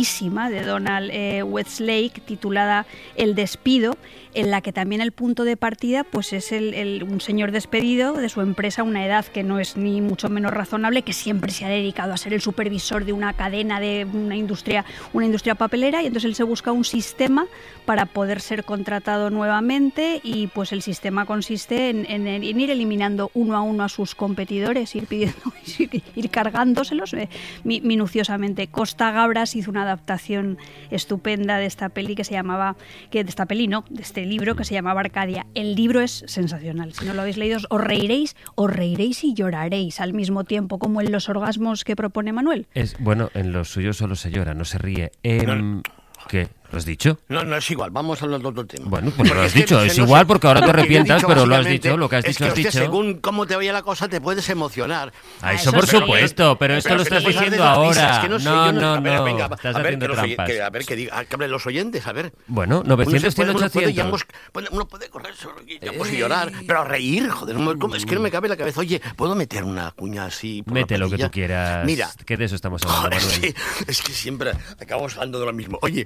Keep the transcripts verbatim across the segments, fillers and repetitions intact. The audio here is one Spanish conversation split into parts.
bellísima de Donald eh, Westlake titulada El despido, en la que también el punto de partida pues es el, el, un señor despedido de su empresa a una edad que no es ni mucho menos razonable, que siempre se ha dedicado a ser el supervisor de una cadena, de una industria, una industria papelera, y entonces él se busca un sistema para poder ser contratado nuevamente, y pues el sistema consiste en, en, en ir eliminando uno a uno a sus competidores, ir pidiendo, ir, ir cargándoselos eh, minuciosamente. Costa Gabras hizo una adaptación estupenda de esta peli que se llamaba, que de esta peli no, de este libro que se llamaba Arcadia. El libro es sensacional. Si no lo habéis leído, os reiréis, os reiréis y lloraréis al mismo tiempo, como en los orgasmos que propone Manuel. Es bueno, en los suyos solo se llora, no se ríe. Eh, no. ¿Qué? ¿Lo has dicho? No, no es igual, vamos a hablar de otro tema. Bueno, pues lo has dicho, es igual porque ahora te arrepientas, pero lo has dicho, lo que has dicho, has dicho. Según cómo te vaya la cosa, te puedes emocionar. Ah, eso por supuesto, pero esto lo estás diciendo ahora. No, no, no, estás haciendo trampas. A ver, que diga, que hablen los oyentes, a ver. Bueno, novecientos, cien, ochocientos. Uno puede correr y llorar, pero reír, joder, es que no me cabe la cabeza. Oye, ¿puedo meter una cuña así? Mete lo que tú quieras. Mira. Que de eso estamos hablando, Manuel. Es que siempre acabamos hablando de lo mismo. Oye,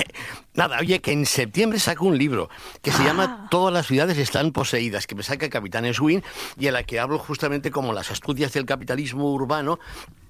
nada, oye, que en septiembre saco un libro que se ah. llama Todas las ciudades están poseídas, que me saca Capitán Swing, y en la que hablo justamente como las astucias del capitalismo urbano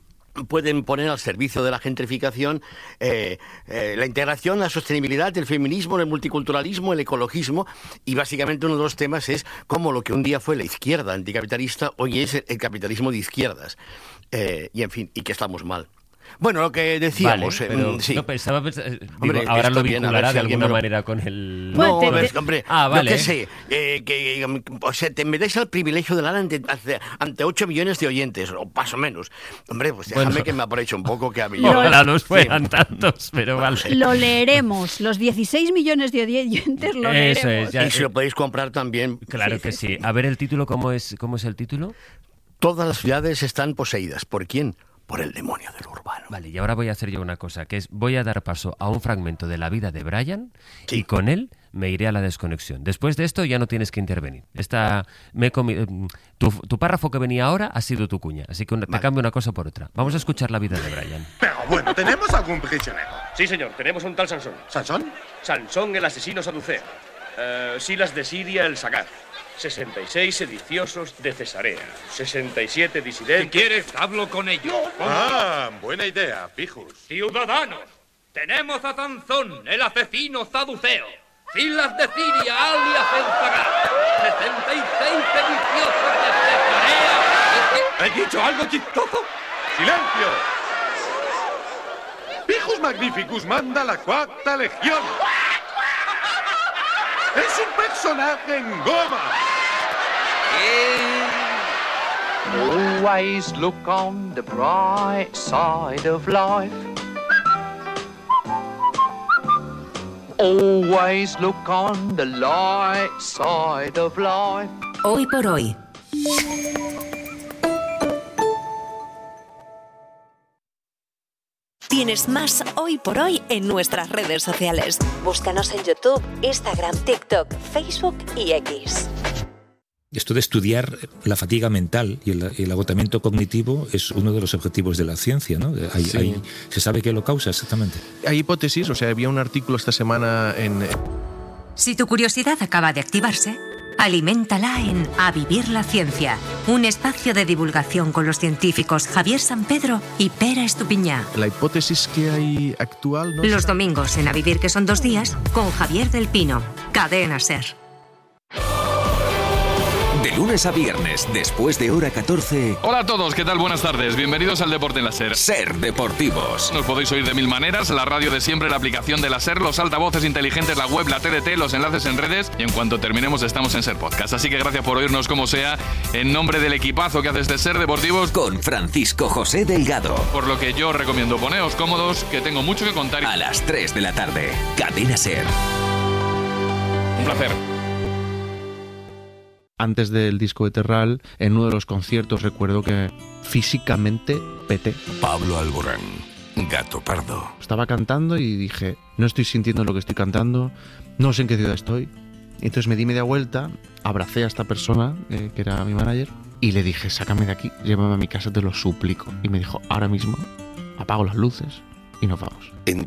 pueden poner al servicio de la gentrificación eh, eh, la integración, la sostenibilidad, el feminismo, el multiculturalismo, el ecologismo, y básicamente uno de los temas es cómo lo que un día fue la izquierda anticapitalista hoy es el capitalismo de izquierdas, eh, y en fin, y que estamos mal. Bueno, lo que decíamos... Vale, pero eh, sí. no pensaba... pensaba digo, hombre, ahora lo vinculará de alguna manera con el... No, te, te... hombre, ah, vale. yo qué sé, eh, que, o sea, te metéis al privilegio de hablar ante, ante ocho millones de oyentes, o más o menos. Hombre, pues déjame bueno, que me aproveche un poco, que a mí... Ojalá no fueran sí. tantos, pero vale. Lo leeremos, los dieciséis millones de oyentes lo leeremos. Eso es, ya, y si lo podéis comprar también. Claro sí, que sí. sí. A ver, el título, ¿cómo es, cómo es el título? Todas las ciudades están poseídas. ¿Por quién? Por el demonio del urbano. Vale, y ahora voy a hacer yo una cosa, que es, voy a dar paso a un fragmento de la vida de Brian, sí. y con él me iré a la desconexión. Después de esto ya no tienes que intervenir. Esta, me he comi- tu, tu párrafo que venía ahora ha sido tu cuña, así que te vale. cambio una cosa por otra. Vamos a escuchar la vida de Brian. Pero bueno, ¿tenemos algún prisionero? Sí, señor, tenemos un tal Sansón. ¿Sansón? Sansón, el asesino saduceo. Uh, Silas de Siria, el Sagar. sesenta y seis sediciosos de Cesarea. sesenta y siete disidentes. Si quieres, hablo con ellos. Ah, buena idea, Pijus. Ciudadanos, tenemos a Sansón, el asesino saduceo. Silas de Siria, alias el Sagar. sesenta y seis sediciosos de Cesarea. ¿He dicho algo chistoso? ¡Silencio! Pijus Magnificus manda la cuarta legión. ¡Es un personaje en goma! Always look on the bright side of life. Always look on the light side of life. Hoy por hoy. Tienes más Hoy por Hoy en nuestras redes sociales. Búscanos en YouTube, Instagram, TikTok, Facebook y X. Esto de estudiar la fatiga mental y el, el agotamiento cognitivo es uno de los objetivos de la ciencia, ¿no? Hay, sí. hay, ¿Se sabe qué lo causa exactamente? Hay hipótesis, o sea, había un artículo esta semana en... Si tu curiosidad acaba de activarse, aliméntala en A Vivir la Ciencia, un espacio de divulgación con los científicos Javier Sampedro y Pera Estupiñá. La hipótesis que hay actual... ¿no? Los domingos en A Vivir, que son dos días, con Javier del Pino. Cadena SER. De lunes a viernes, después de hora catorce... Hola a todos, ¿qué tal? Buenas tardes. Bienvenidos al Deporte en la SER. SER Deportivos. Nos podéis oír de mil maneras, la radio de siempre, la aplicación de la SER, los altavoces inteligentes, la web, la T D T, los enlaces en redes, y en cuanto terminemos estamos en SER Podcast. Así que gracias por oírnos como sea, en nombre del equipazo que haces de SER Deportivos... Con Francisco José Delgado. Por lo que yo recomiendo poneos cómodos, que tengo mucho que contar. A las tres de la tarde, Cadena SER. Un placer. Antes del disco de Terral, en uno de los conciertos recuerdo que físicamente peté. Pablo Alborán, Gato Pardo. Estaba cantando y dije, no estoy sintiendo lo que estoy cantando, no sé en qué ciudad estoy. Entonces me di media vuelta, abracé a esta persona, eh, que era mi manager, y le dije, sácame de aquí, llévame a mi casa, te lo suplico. Y me dijo, ahora mismo apago las luces y nos vamos. En